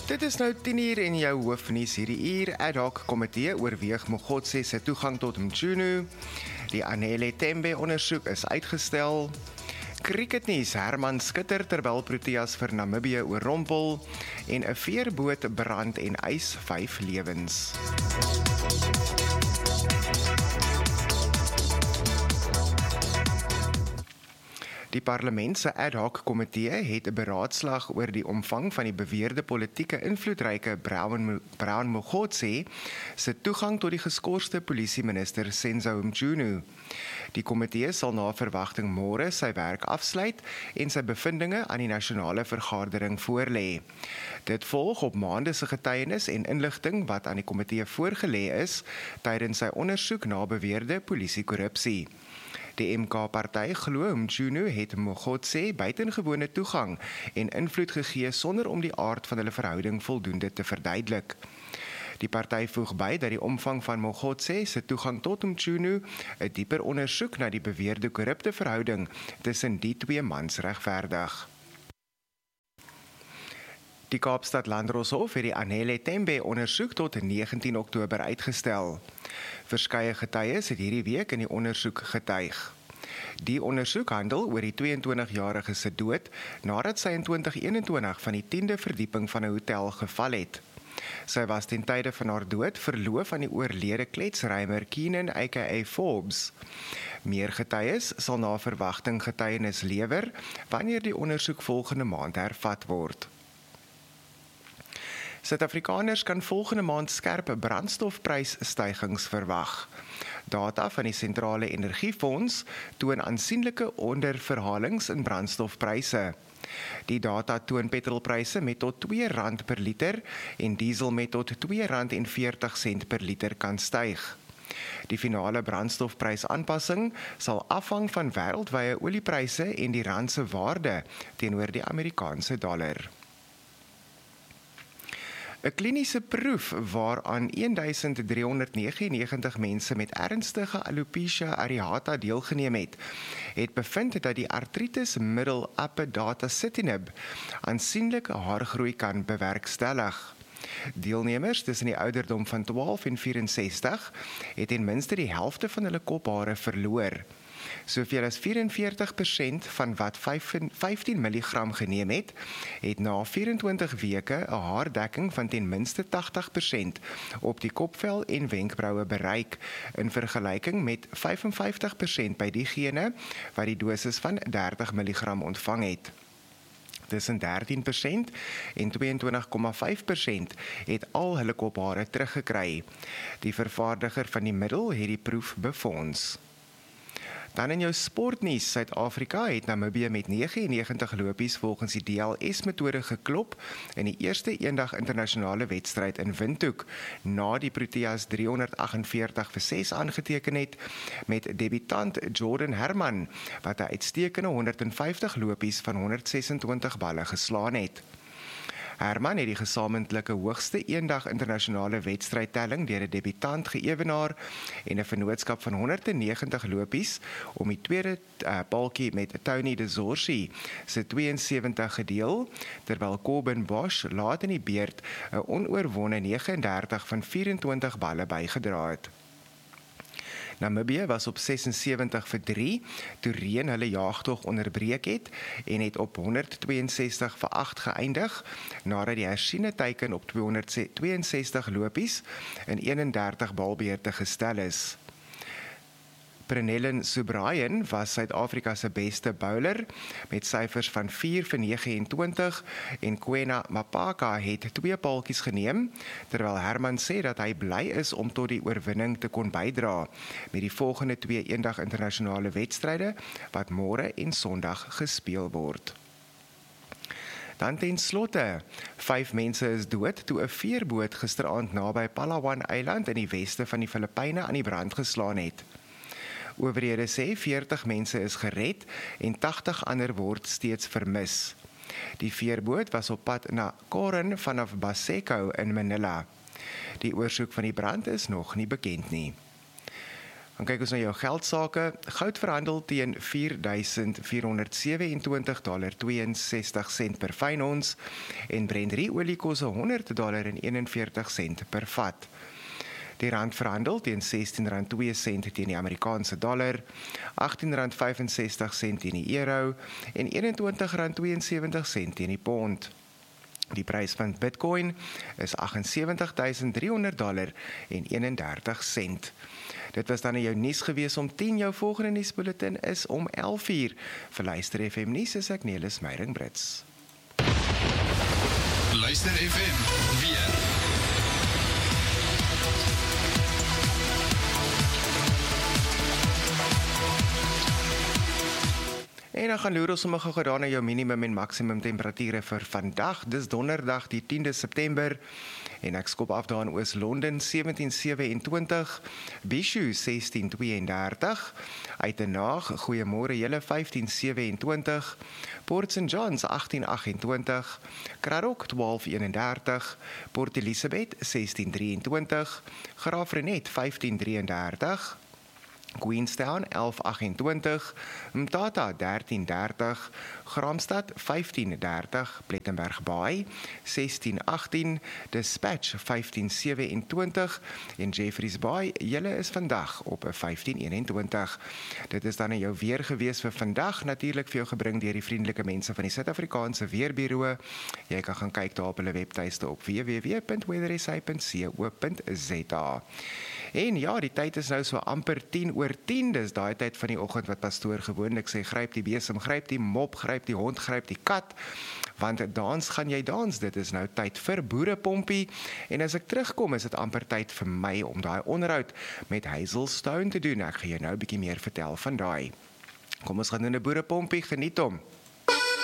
Dit is nou 10:00 en jou hoofnuus hierdie uur. Ad hoc komitee oorweeg Mogotse se toegang tot Mchunu. Die Anele Tembe ondersoek is uitgestel. Cricketnuus: Herman skitter terwyl Proteas vir Namibië oorrompel en 'n veerboot brand en eis 5 lewens. Die parlement se ad hoc komitee het 'n beraadslag oor die omvang van die beweerde politieke invloedryke Brown Mogotse se toegang tot die geskorste polisieminister Senzo Mchunu. Die komitee sal na verwagting môre sy werk afsluit en sy bevindinge aan die nasionale vergadering voorlê. Dit volg op maande se getuienis en inligting wat aan die komitee voorgelê is tydens sy ondersoek na beweerde polisiekorrupsie. Die MK-party glo Mchunu het Mogotse buitengewone toegang en invloed gegee sonder om die aard van hulle verhouding voldoende te verduidelik. Die party voeg by dat die omvang van Mogotse se toegang tot Mchunu 'n dieper ondersoek na die beweerde korrupte verhouding tussen die twee mans regverdig. Die Kaapstad Landdroshof het die Anele Tembe ondersoek tot 19 Oktober uitgestel. Verskeie getuies het hierdie week in die ondersoek getuig. Die ondersoek handel oor die 22-jarige se dood nadat sy in 2021 van die 10de verdieping van 'n hotel geval het. Sy was ten tye van haar dood verloof aan die oorlede kletsrymer Keenan aka Forbes. Meer getuies sal na verwagting getuienis lewer wanneer die ondersoek volgende maand hervat word. Suid-Afrikaners kan volgende maand skerp brandstofprysstygings verwag. Data van die Sentrale Energiefonds toon aansienlike onderverhalings in brandstofpryse. Die data toon petrolpryse met tot R2 per liter en diesel met tot R2,40 per liter kan styg. Die finale brandstofprysaanpassing sal afhang van wêreldwye oliepryse en die rand se waarde teenoor die Amerikaanse dollar. 'n kliniese proef waaraan 1399 mense met ernstige alopecia areata deelgeneem het bevind dat die artritismiddel Apodatacitinib aansienlik haargroei kan bewerkstellig. Deelnemers tussen die ouderdom van 12 en 64 het ten minste die helfte van hulle kophare verloor. Soveel as 44% van wat 15 mg geneem het na 24 weke 'n haardekking van ten minste 80% op die kopvel en wenkbroue bereik, in vergelyking met 55% by diegene wat die dosis van 30 mg ontvang het. Tussen 13% en 22,5% het al hulle kophare teruggekry. Die vervaardiger van die middel het die proef befonds. Dan in jou sportnuus: Suid-Afrika het Namibië met 99 lopies volgens die DLS-metode geklop in die eerste eendag internasionale wedstryd in Windhoek, na die Proteas 348-6 aangeteken het met debutant Jordan Herman, wat 'n uitstekende 150 lopies van 126 balle geslaan het. Herman het die gesamentlike hoogste eendag internasionale wedstrydtelling deur 'n debutant geëwenaar en 'n vennootskap van 190 lopies om die tweede paltjie met Tony de Zorzi se 72 gedeel, terwyl Corbin Bosch laat in die beurt 'n onoorwonne 39 van 24 balle bygedra het. Namibië was op 76-3 toe reën hulle jaagtog onderbreek het en het op 162-8 geëindig nadat die hersiene teiken op 262 lopies in 31 balbeurte gestel is. Prenellen Subrayan was Suid-Afrika se beste bowler met syfers van 4 vir 29 en Kwena Mapaka het 2 paltjies geneem, terwyl Herman sê dat hy bly is om tot die oorwinning te kon bydra met die volgende 2 eendag internasionale wedstryde wat môre en Sondag gespeel word. Dan ten slotte, 5 mense is dood toe 'n veerboot gisteraand naby Palawan Eiland in die weste van die Filippyne aan die brand geslaan het. Owerhede sê 40 mense is gered en 80 ander word steeds vermis. Die veerboot was op pad na Coron vanaf Baseco in Manila. Die oorsaak van die brand is nog nie bekend nie. Dan kyk ons na jou geldsake. Goud verhandel teen $4,427.62 per fyn ons en Brent olie kos $100.41 per vat. Die rand verhandel teen R16.02 teen die Amerikaanse dollar, R18.65 teen die euro en R21.72 teen die pond. Die prys van Bitcoin is $78,300 en 31 sent. Dit was dan jou nuus gewees om 10. Jou volgende nuusbulletin is om 11:00. Vir Luister FM nuus is ek Nelis Meyring Brits. Luister FM weer. En dan gaan loer ons sommer gou gedaan na jou minimum en maksimum temperature vir vandag. Dis donderdag die 10de September en ek skop af daar in Oos-London 17:27, Bishu 16:32, Uitenaag, goeiemôre julle 15:27, Port St Johns 18:28, Kraddock 12:31, Port Elizabeth 16:23, Graafrenet 15:33, Queenstown 11:28, Mthatha 13:30, Graamsstad 15:30, Plettenberg Baai 16:18, Dispatch 15:27 en Jeffreys Bay, julle is vandag op 15:21. Dit is dan jou weer gewees vir vandag, natuurlik vir jou gebring deur die vriendelike mense van die Suid-Afrikaanse Weerbureau. Jy kan gaan kyk daar op hulle webtuiste op www.weathersa.co.za. En ja, die tyd is nou so amper 10:10, dis daai tyd van die oggend wat pastoor gewoonlik sê, gryp die besem, gryp die mop, gryp die hond, gryp die kat, want dans gaan jy dans, dit is nou tyd vir boerepompie, en as ek terugkom is dit amper tyd vir my om daai onderhoud met Hazel Stone te doen. Ek gaan jou nou 'n bietjie meer vertel van daai. Kom ons gaan doen 'n boerepompie, geniet hom.